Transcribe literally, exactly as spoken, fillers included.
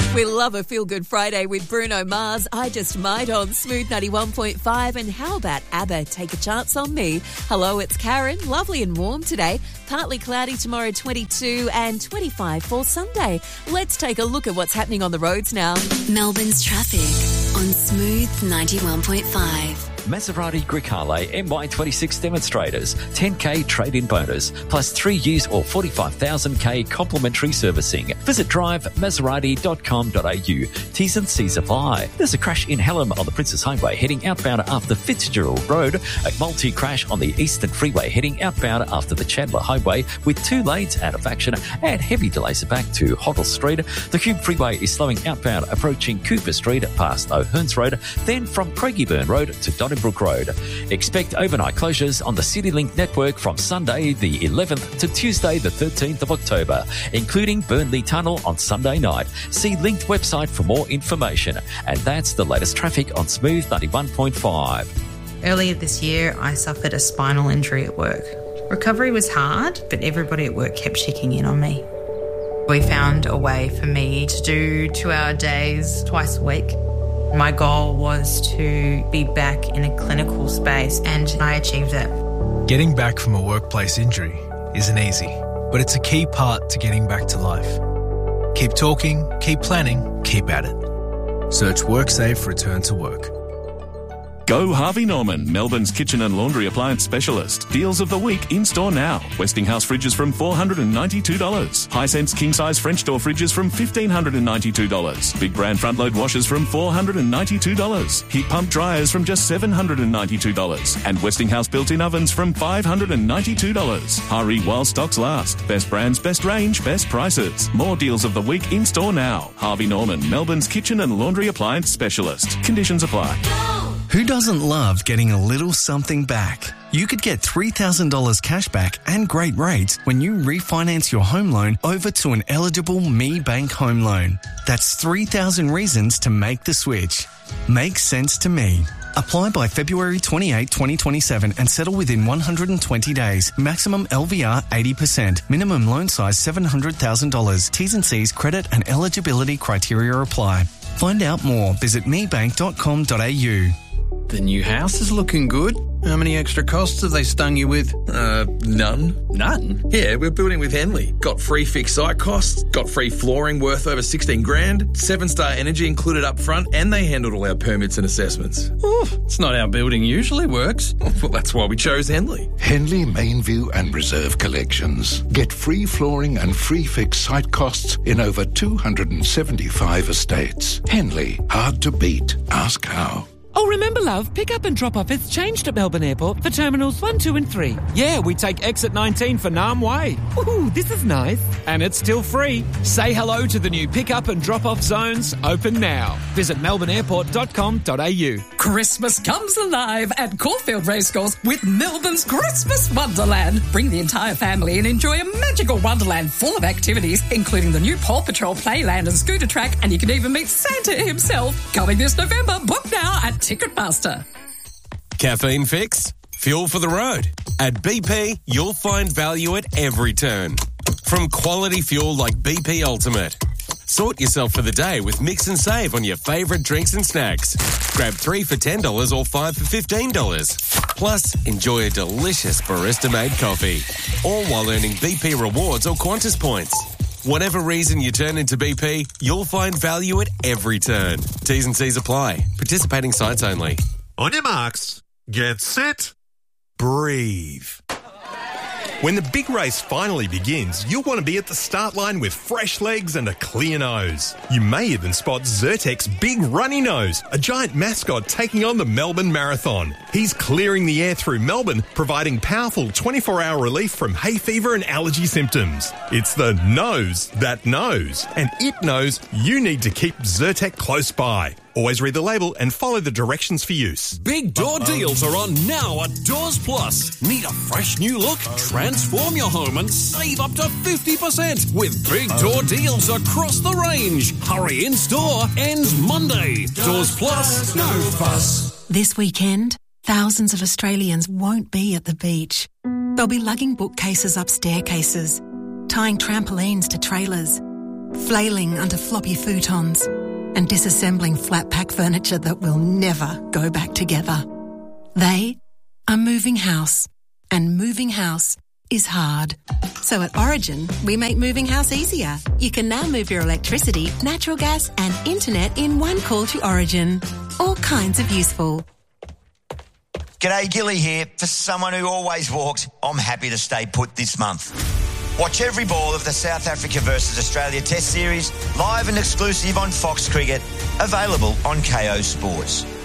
We love a Feel Good Friday with Bruno Mars. I Just Might on Smooth ninety-one point five. And how about ABBA, Take a Chance on Me? Hello, it's Karen. Lovely and warm today. Partly cloudy tomorrow, twenty-two, and twenty-five for Sunday. Let's take a look at what's happening on the roads now. Melbourne's traffic on Smooth ninety-one point five. Maserati Grecale M Y twenty-six demonstrators, ten K trade-in bonus, plus three years or forty-five thousand K complimentary servicing. Visit drive maserati dot com dot a u. T's and C's apply. There's a crash in Hallam on the Princess Highway heading outbound after Fitzgerald Road, a multi-crash on the Eastern Freeway heading outbound after the Chandler Highway with two lanes out of action and heavy delays back to Hoddle Street. The Cube Freeway is slowing outbound approaching Cooper Street past O'Hearns Road, then from Craigieburn Road to Donnybrook Road. Expect overnight closures on the CityLink network from Sunday the eleventh to Tuesday the thirteenth of October, including Burnley Tunnel on Sunday night. See Linked website for more information. And that's the latest traffic on Smooth ninety-one point five. Earlier this year, I suffered a spinal injury at work. Recovery was hard, but everybody at work kept checking in on me. We found a way for me to do two-hour days twice a week. My goal was to be back in a clinical space, and I achieved that. Getting back from a workplace injury isn't easy, but it's a key part to getting back to life. Keep talking, keep planning, keep at it. Search WorkSafe Return to Work. Go Harvey Norman, Melbourne's kitchen and laundry appliance specialist. Deals of the week in store now. Westinghouse fridges from four hundred ninety-two dollars. Hisense king-size French door fridges from one thousand five hundred ninety-two dollars. Big brand front-load washers from four hundred ninety-two dollars. Heat pump dryers from just seven hundred ninety-two dollars. And Westinghouse built-in ovens from five hundred ninety-two dollars. Hurry while stocks last. Best brands, best range, best prices. More deals of the week in store now. Harvey Norman, Melbourne's kitchen and laundry appliance specialist. Conditions apply. Who doesn't love getting a little something back? You could get three thousand dollars cash back and great rates when you refinance your home loan over to an eligible Me Bank home loan. That's three thousand reasons to make the switch. Makes sense to me. Apply by February twenty-eighth, twenty twenty-seven and settle within one hundred twenty days. Maximum L V R eighty percent. Minimum loan size seven hundred thousand dollars. T's and C's credit and eligibility criteria apply. Find out more. Visit me bank dot com dot a u. The new house is looking good. How many extra costs have they stung you with? Uh, none. None? Yeah, we're building with Henley. Got free fixed site costs, got free flooring worth over sixteen grand, seven-star energy included up front, and they handled all our permits and assessments. Oh, it's not how building usually works. Well, that's why we chose Henley. Henley Mainview and Reserve Collections. Get free flooring and free fixed site costs in over two hundred seventy-five estates. Henley, hard to beat. Ask how. Oh, remember, love, pick up and drop off has changed at Melbourne Airport for Terminals one, two and three. Yeah, we take exit nineteen for Nam Way. Ooh, this is nice. And it's still free. Say hello to the new pick up and drop off zones, open now. Visit melbourne airport dot com dot a u. Christmas comes alive at Caulfield Racecourse with Melbourne's Christmas Wonderland. Bring the entire family and enjoy a magical wonderland full of activities, including the new Paw Patrol playland and scooter track, and you can even meet Santa himself. Coming this November, book now at Ticketmaster. Caffeine fix? Fuel for the road. At B P, you'll find value at every turn. From quality fuel like B P Ultimate. Sort yourself for the day with Mix and Save on your favourite drinks and snacks. Grab three for ten dollars or five for fifteen dollars. Plus, enjoy a delicious barista-made coffee. All while earning B P rewards or Qantas points. Whatever reason you turn into B P, you'll find value at every turn. T's and C's apply. Participating sites only. On your marks, get set, breathe. When the big race finally begins, you'll want to be at the start line with fresh legs and a clear nose. You may even spot Zyrtec's big runny nose, a giant mascot taking on the Melbourne Marathon. He's clearing the air through Melbourne, providing powerful twenty-four hour relief from hay fever and allergy symptoms. It's the nose that knows, and it knows you need to keep Zyrtec close by. Always read the label and follow the directions for use. Big door deals are on now at Doors Plus. Need a fresh new look? Transform your home and save up to fifty percent with big door deals across the range. Hurry, in store ends Monday. Doors Plus, no fuss. This weekend, thousands of Australians won't be at the beach. They'll be lugging bookcases up staircases, tying trampolines to trailers, flailing under floppy futons, and disassembling flat pack furniture that will never go back together. They are moving house, and moving house is hard. So at Origin, we make moving house easier. You can now move your electricity, natural gas and internet in one call to Origin. All kinds of useful. G'day, Gilly here. For someone who always walks, I'm happy to stay put this month. Watch every ball of the South Africa versus Australia Test Series live and exclusive on Fox Cricket, available on K O Sports.